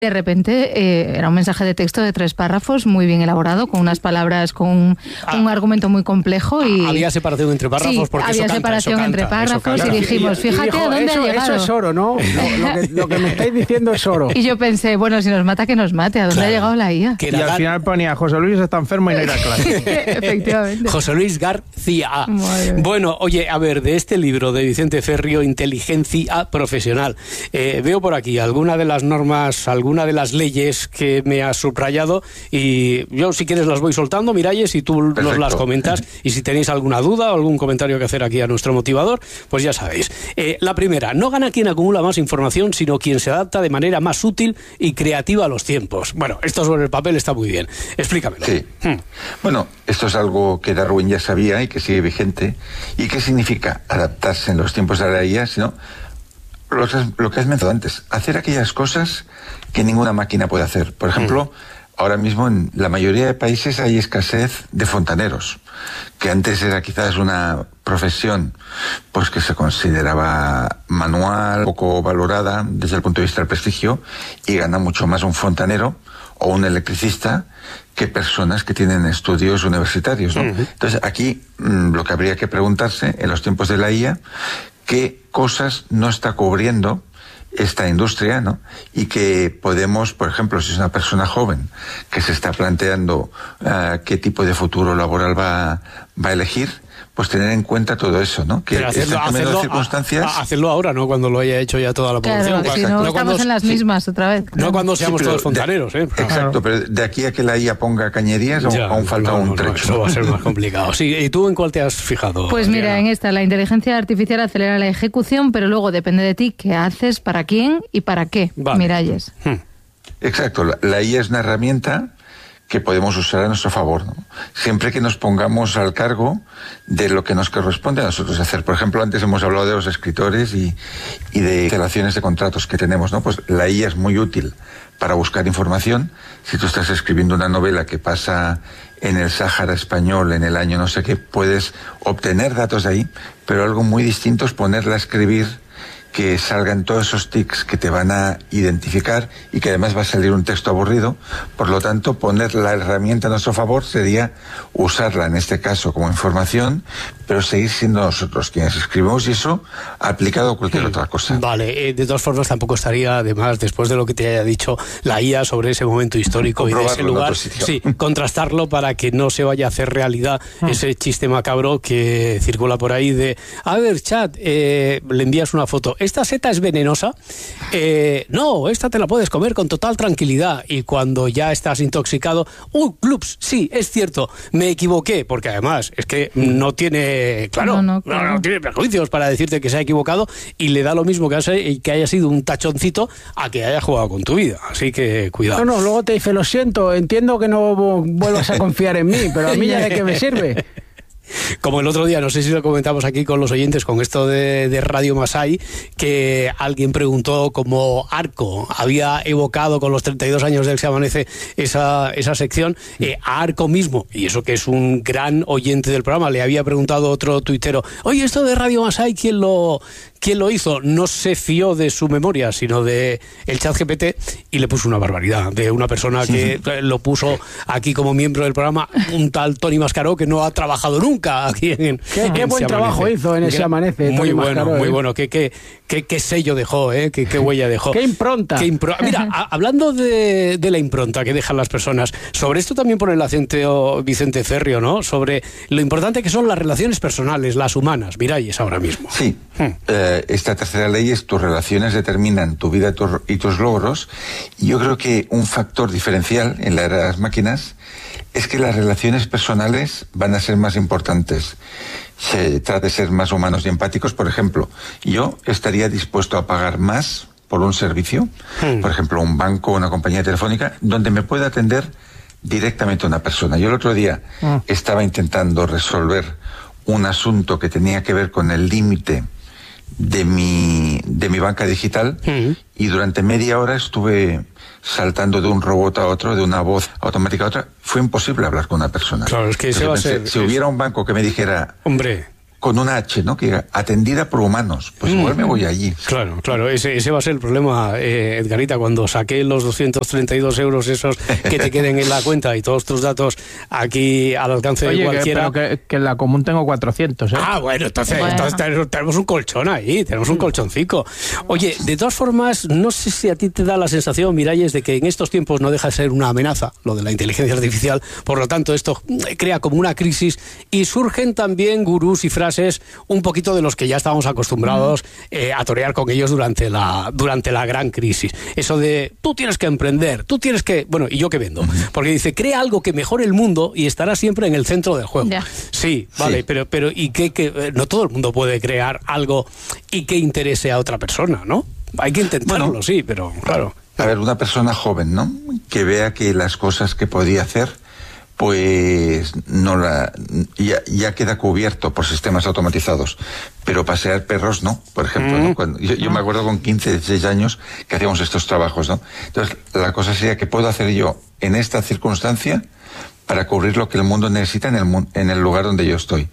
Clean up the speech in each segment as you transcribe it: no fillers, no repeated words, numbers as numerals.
De repente era un mensaje de texto de 3 párrafos, muy bien elaborado, con unas palabras, con un argumento muy complejo. Y había separación entre párrafos, sí, porque había separación entre párrafos, y dijimos, fíjate a dónde ha llegado. Eso es oro, ¿no? Lo que me estáis diciendo es oro. Y yo pensé, bueno, si nos mata, que nos mate. ¿A dónde ha llegado la IA? Y al final ponía, José Luis está enfermo y no irá a clase. Efectivamente. José Luis García. Bueno, oye, a ver, de este libro de Vicente Ferrio, Inteligencia Profesional, veo por aquí alguna de las normas, alguna de las leyes que me has subrayado, y yo, si quieres, las voy soltando, Miralles, y tú Perfecto. Nos las comentas, y si tenéis alguna duda o algún comentario que hacer aquí a nuestro motivador, pues ya sabéis. La primera: no gana quien acumula más información, sino quien se adapta de manera más útil y creativa a los tiempos. Bueno, esto sobre el papel está muy bien. Explícamelo. Sí. Bueno, esto es algo que Darwin ya sabía y que sigue vigente. ¿Y qué significa adaptarse en los tiempos de la IA? Sino lo que has mencionado antes, hacer aquellas cosas que ninguna máquina puede hacer. Por ejemplo, ahora mismo en la mayoría de países hay escasez de fontaneros, que antes era quizás una profesión pues que se consideraba manual, poco valorada desde el punto de vista del prestigio, y gana mucho más un fontanero o un electricista que personas que tienen estudios universitarios, ¿no? Entonces aquí lo que habría que preguntarse en los tiempos de la IA, qué cosas no está cubriendo esta industria, ¿no? Y que podemos, por ejemplo, si es una persona joven que se está planteando qué tipo de futuro laboral va a elegir, pues tener en cuenta todo eso, ¿no? Que hacerlo ahora, no cuando lo haya hecho ya toda la población. Claro, si no estamos en las mismas otra vez. No cuando seamos todos fontaneros, Exacto, pero de aquí a que la IA ponga cañerías aún falta un trecho. Eso va a ser más complicado. Sí, ¿y tú en cuál te has fijado? Pues mira, en esta, la inteligencia artificial acelera la ejecución, pero luego depende de ti qué haces, para quién y para qué. Vale. Miralles. Exacto, la IA es una herramienta que podemos usar a nuestro favor, ¿no? Siempre que nos pongamos al cargo de lo que nos corresponde a nosotros hacer. Por ejemplo, antes hemos hablado de los escritores y de relaciones de contratos que tenemos, ¿no? Pues la IA es muy útil para buscar información. Si tú estás escribiendo una novela que pasa en el Sáhara español en el año no sé qué, puedes obtener datos de ahí, pero algo muy distinto es ponerla a escribir, que salgan todos esos tics que te van a identificar y que además va a salir un texto aburrido. Por lo tanto, poner la herramienta a nuestro favor sería usarla en este caso como información, pero seguir siendo nosotros quienes escribimos, y eso aplicado a cualquier otra cosa. Vale, de todas formas tampoco estaría, además, después de lo que te haya dicho la IA sobre ese momento histórico y de ese lugar, sí, contrastarlo para que no se vaya a hacer realidad ese chiste macabro que circula por ahí de, a ver, chat, le envías una foto, ¿esta seta es venenosa? No, esta te la puedes comer con total tranquilidad. Y cuando ya estás intoxicado, clubs, sí, es cierto, me equivoqué, porque además es que no tiene, no tiene prejuicios para decirte que se ha equivocado, y le da lo mismo que haya sido un tachoncito a que haya jugado con tu vida. Así que cuidado. No, luego te dice, lo siento, entiendo que no vuelvas a confiar en mí, pero a mí ya de qué me sirve. Como el otro día, no sé si lo comentamos aquí con los oyentes, con esto de Radio Masai, que alguien preguntó cómo Arco había evocado con los 32 años del Se Amanece esa sección, a Arco mismo, y eso que es un gran oyente del programa, le había preguntado otro tuitero, oye, esto de Radio Masai, ¿quién lo hizo? No se fió de su memoria, sino de el ChatGPT, y le puso una barbaridad de una persona que lo puso aquí como miembro del programa, un tal Tony Mascaró, que no ha trabajado nunca aquí en Qué buen trabajo hizo en ese Amanece. Muy bueno, muy bueno. Qué sello dejó, qué huella dejó. Qué impronta. Mira, hablando de la impronta que dejan las personas, sobre esto también pone el acento Vicente Ferrio, ¿no? Sobre lo importante que son las relaciones personales, las humanas. Miralles ahora mismo. Sí. Esta tercera ley es: tus relaciones determinan tu vida y tus logros. Y yo creo que un factor diferencial en la era de las máquinas es que las relaciones personales van a ser más importantes. Se trata de ser más humanos y empáticos. Por ejemplo, yo estaría dispuesto a pagar más por un servicio, por ejemplo, un banco o una compañía telefónica, donde me pueda atender directamente una persona. Yo el otro día estaba intentando resolver un asunto que tenía que ver con el límite de mi banca digital, y durante media hora estuve saltando de un robot a otro, de una voz automática a otra. Fue imposible hablar con una persona. Claro, es que ese va a ser... Si hubiera un banco que me dijera... Hombre... con una H, ¿no? Que atendida por humanos. Pues igual me voy allí. Claro, ese va a ser el problema, Edgarita, cuando saque los 232 euros esos que te queden en la cuenta y todos tus datos aquí al alcance de cualquiera. Pero que en la común tengo 400, ¿eh? Bueno, entonces tenemos un colchón ahí, tenemos un colchoncico. Oye, de todas formas, no sé si a ti te da la sensación, Miralles, de que en estos tiempos no deja de ser una amenaza, lo de la inteligencia artificial, por lo tanto esto crea como una crisis y surgen también gurús y frases un poquito de los que ya estábamos acostumbrados a torear con ellos durante la gran crisis. Eso de, tú tienes que emprender, tú tienes que... Bueno, ¿y yo qué vendo? Porque dice, crea algo que mejore el mundo y estará siempre en el centro del juego. Ya. Sí, vale, sí. Pero ¿y qué? No todo el mundo puede crear algo y que interese a otra persona, ¿no? Hay que intentarlo, sí, pero claro. A ver, una persona joven, ¿no? Que vea que las cosas que podía hacer, pues ya queda cubierto por sistemas automatizados. Pero pasear perros no, por ejemplo, ¿no? Cuando, yo me acuerdo con 15, 16 años que hacíamos estos trabajos, ¿no? Entonces, la cosa sería, ¿qué puedo hacer yo en esta circunstancia para cubrir lo que el mundo necesita en el lugar donde yo estoy?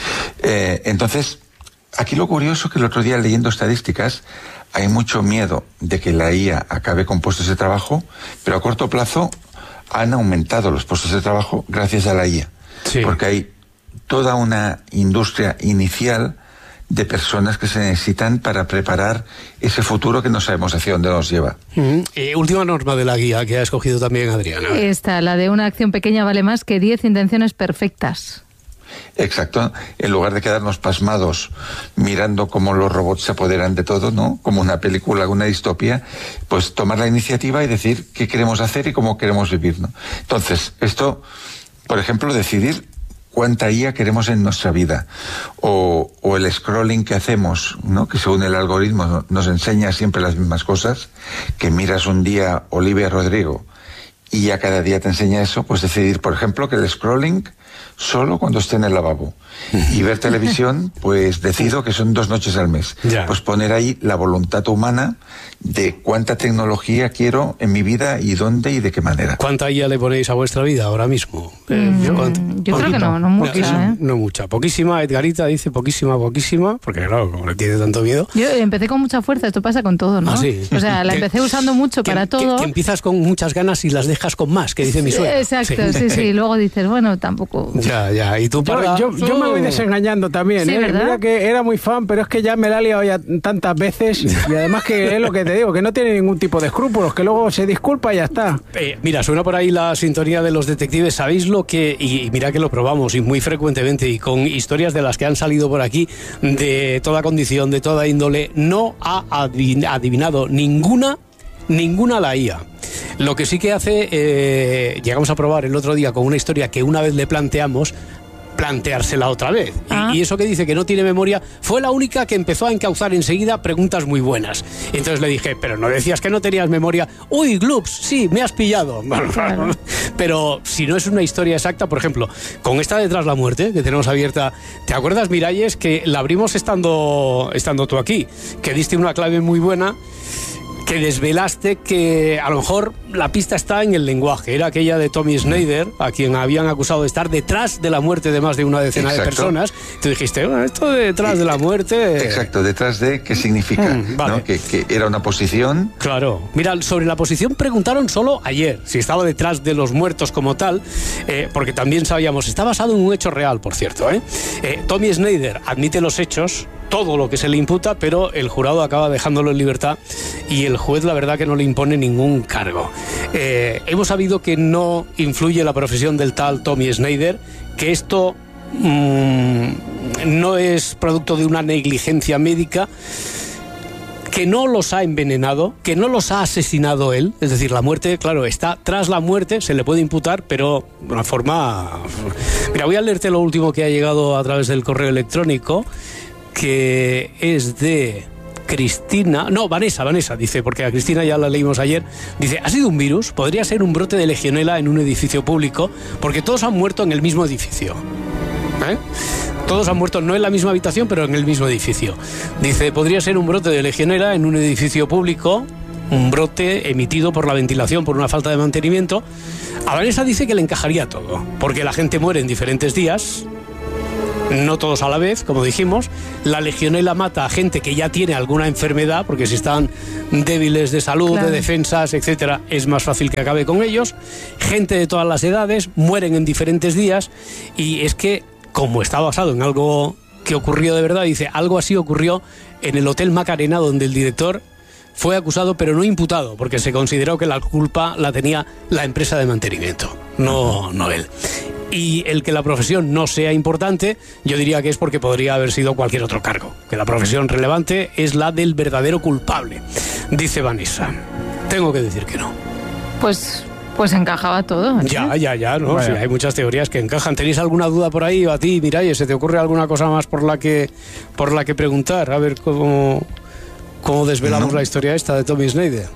Entonces, aquí lo curioso que el otro día, leyendo estadísticas, hay mucho miedo de que la IA acabe con puestos de trabajo, pero a corto plazo han aumentado los puestos de trabajo gracias a la IA. Sí. Porque hay toda una industria inicial de personas que se necesitan para preparar ese futuro que no sabemos hacia dónde nos lleva. Última norma de la guía que ha escogido también Adriana. Esta, la de una acción pequeña vale más que 10 intenciones perfectas. Exacto, en lugar de quedarnos pasmados mirando cómo los robots se apoderan de todo, ¿no? Como una película, una distopía, pues tomar la iniciativa y decir qué queremos hacer y cómo queremos vivir, ¿no? Entonces, esto, por ejemplo, decidir cuánta IA queremos en nuestra vida, o el scrolling que hacemos, ¿no? Que según el algoritmo nos enseña siempre las mismas cosas, que miras un día Olivia Rodrigo y ya cada día te enseña eso, pues decidir, por ejemplo, que el scrolling solo cuando esté en el lavabo. Y ver televisión, pues decido que son 2 noches al mes. Ya. Pues poner ahí la voluntad humana de cuánta tecnología quiero en mi vida y dónde y de qué manera. ¿Cuánta IA le ponéis a vuestra vida ahora mismo? Yo creo que no mucha. No mucha. Poquísima, Edgarita dice poquísima, porque claro, como le tiene tanto miedo. Yo empecé con mucha fuerza, esto pasa con todo, ¿no? Ah, sí. O sea, la empecé usando mucho para todo. Que empiezas con muchas ganas y las dejas con más, que dice mi suegra. Exacto, sí. Luego dices, bueno, tampoco... Ya. ¿Y tú, Parra? Yo me voy desengañando también, sí, ¿eh? ¿verdad? Mira que era muy fan, pero es que ya me la he liado ya tantas veces y además que es lo que te digo, que no tiene ningún tipo de escrúpulos, que luego se disculpa y ya está. Mira, suena por ahí la sintonía de los detectives. ¿Sabéis lo que...? Y mira que lo probamos y muy frecuentemente y con historias de las que han salido por aquí de toda condición, de toda índole, no ha adivinado ninguna la IA. Lo que sí que hace, llegamos a probar el otro día con una historia que una vez le planteársela otra vez. Y eso que dice que no tiene memoria fue la única que empezó a encauzar enseguida preguntas muy buenas. Y entonces le dije, pero no decías que no tenías memoria. Uy, Gloops, sí, me has pillado. Claro. Pero si no es una historia exacta, por ejemplo, con esta de Tras la Muerte que tenemos abierta, ¿te acuerdas, Miralles, que la abrimos estando tú aquí? Que diste una clave muy buena, que desvelaste que a lo mejor la pista está en el lenguaje. Era aquella de Tommy Snyder, a quien habían acusado de estar detrás de la muerte de más de una decena de personas. Tú dijiste, bueno, esto de detrás de la muerte... Exacto, detrás de, ¿qué significa? Vale. ¿No? Que era una posición... Claro. Mira, sobre la posición preguntaron solo ayer, si estaba detrás de los muertos como tal, porque también sabíamos, está basado en un hecho real, por cierto. Tommy Snyder admite los hechos, todo lo que se le imputa, pero el jurado acaba dejándolo en libertad y el juez la verdad que no le impone ningún cargo. Hemos sabido que no influye la profesión del tal Tommy Snyder, que esto no es producto de una negligencia médica, que no los ha envenenado, que no los ha asesinado él, es decir, la muerte, claro, está tras la muerte, se le puede imputar, pero de una forma... Mira, voy a leerte lo último que ha llegado a través del correo electrónico, que es de Vanessa, dice, porque a Cristina ya la leímos ayer, dice, ha sido un virus, podría ser un brote de legionela en un edificio público, porque todos han muerto en el mismo edificio. Todos han muerto no en la misma habitación, pero en el mismo edificio. Dice, podría ser un brote de legionela en un edificio público, un brote emitido por la ventilación, por una falta de mantenimiento. A Vanessa dice que le encajaría todo, porque la gente muere en diferentes días, no todos a la vez, como dijimos. La legionela mata a gente que ya tiene alguna enfermedad, porque si están débiles de salud, claro, de defensas, etcétera, es más fácil que acabe con ellos. Gente de todas las edades, mueren en diferentes días, y es que, como está basado en algo que ocurrió de verdad, dice, algo así ocurrió en el Hotel Macarena, donde el director fue acusado pero no imputado, porque se consideró que la culpa la tenía la empresa de mantenimiento, no él. Y el que la profesión no sea importante, yo diría que es porque podría haber sido cualquier otro cargo, que la profesión relevante es la del verdadero culpable, dice Vanessa. Tengo que decir que no. Pues encajaba todo, ¿eh? Ya, ¿no? Sí, hay muchas teorías que encajan. ¿Tenéis alguna duda por ahí? O a ti, Miralles, ¿se te ocurre alguna cosa más por la que preguntar? A ver cómo desvelamos la historia esta de Tommy Snyder.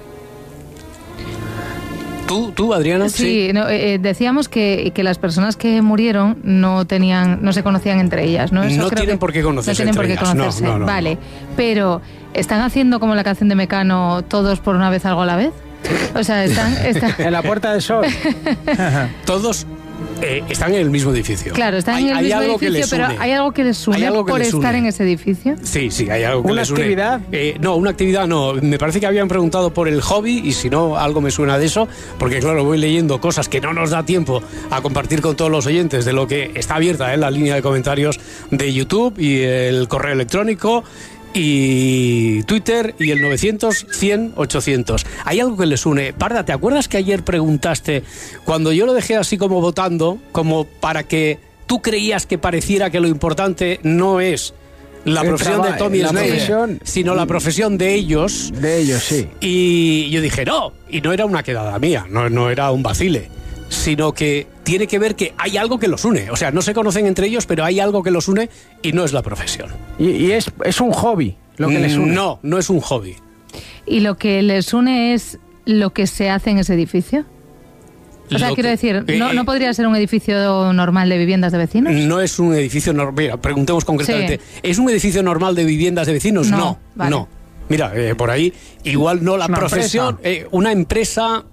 ¿Tú, Adriana? Sí, no, decíamos que las personas que murieron no se conocían entre ellas, ¿no? Eso no tienen por qué conocerse. No tienen por qué conocerse, no. Vale. Pero, ¿están haciendo como la canción de Mecano, todos por una vez, algo a la vez? O sea, están... En la Puerta del Sol. Todos están en el mismo edificio. Claro, están en el mismo edificio, pero ¿hay algo que les une por estar en ese edificio? Sí, hay algo que les une. ¿Una actividad? No, una actividad no. Me parece que habían preguntado por el hobby, y si no, algo me suena de eso, porque claro, voy leyendo cosas que no nos da tiempo a compartir con todos los oyentes, de lo que está abierta la línea de comentarios de YouTube y el correo electrónico y Twitter y el 900-100-800. Hay algo que les une. Parda, ¿te acuerdas que ayer preguntaste, cuando yo lo dejé así como votando, como para que tú creías que pareciera que lo importante no es la profesión de Tommy Snyder, sino la profesión de ellos? De ellos, sí. Y yo dije, no, y no era una quedada mía, no era un vacile, sino que tiene que ver que hay algo que los une. O sea, no se conocen entre ellos, pero hay algo que los une y no es la profesión. ¿Y es un hobby lo que les une? No es un hobby. ¿Y lo que les une es lo que se hace en ese edificio? O sea, quiero decir, ¿no podría ser un edificio normal de viviendas de vecinos? No es un edificio normal. Mira, preguntemos concretamente. Sí. ¿Es un edificio normal de viviendas de vecinos? No. Vale. No. Mira, por ahí, igual no la profesión. Una empresa...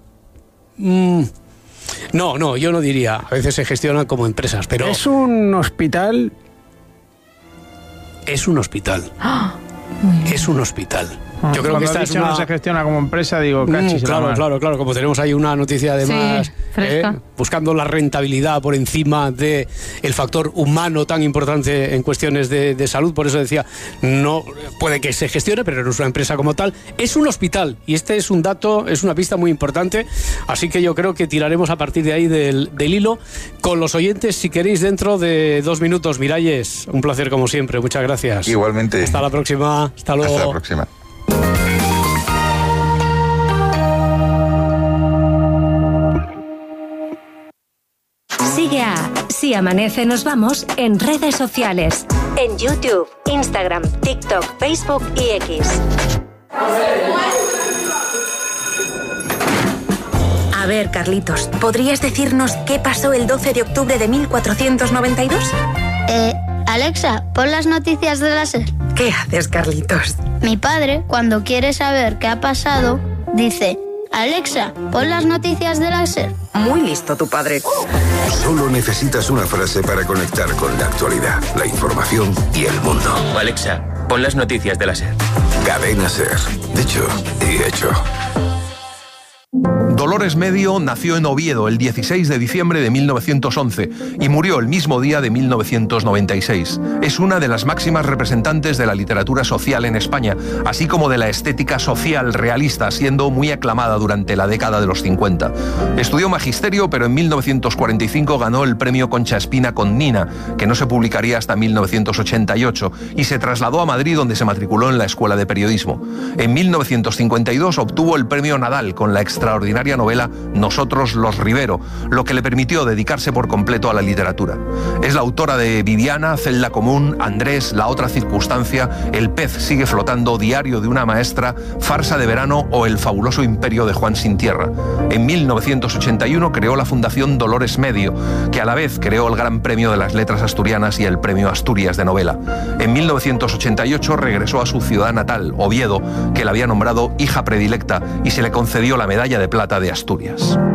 No, yo no diría. A veces se gestionan como empresas, pero... ¿Es un hospital? Es un hospital. Es un hospital. Yo creo que esta es una... no se gestiona como empresa, digo, cachis. Claro, como tenemos ahí una noticia además, buscando la rentabilidad por encima de el factor humano tan importante en cuestiones de salud. Por eso decía, no puede que se gestione, pero no es una empresa como tal. Es un hospital, y este es un dato, es una pista muy importante, así que yo creo que tiraremos a partir de ahí del hilo con los oyentes, si queréis, dentro de 2 minutos. Miralles, un placer como siempre, muchas gracias. Igualmente. Hasta la próxima. Hasta luego. Hasta la próxima. Sigue a Si Amanece Nos Vamos en redes sociales, en YouTube, Instagram, TikTok, Facebook y X. A ver, Carlitos, ¿podrías decirnos qué pasó el 12 de octubre de 1492? Alexa, pon las noticias de la SER. ¿Qué haces, Carlitos? Mi padre, cuando quiere saber qué ha pasado, dice: Alexa, pon las noticias de la SER. Muy listo tu padre. Solo necesitas una frase para conectar con la actualidad, la información y el mundo. Alexa, pon las noticias de la SER. Cadena SER. Dicho y hecho. Dolores Medio nació en Oviedo el 16 de diciembre de 1911 y murió el mismo día de 1996. Es una de las máximas representantes de la literatura social en España, así como de la estética social realista, siendo muy aclamada durante la década de los 50. Estudió magisterio, pero en 1945 ganó el premio Concha Espina con Nina, que no se publicaría hasta 1988, y se trasladó a Madrid, donde se matriculó en la Escuela de Periodismo. En 1952 obtuvo el premio Nadal con la extraordinaria novela Nosotros los Rivero, lo que le permitió dedicarse por completo a la literatura. Es la autora de Viviana, Celda Común, Andrés, La otra circunstancia, El pez sigue flotando, Diario de una maestra, Farsa de verano o El fabuloso imperio de Juan sin tierra. En 1981 creó la Fundación Dolores Medio, que a la vez creó el Gran Premio de las Letras Asturianas y el Premio Asturias de Novela. En 1988 regresó a su ciudad natal, Oviedo, que la había nombrado hija predilecta, y se le concedió la Medalla de Plata de Asturias.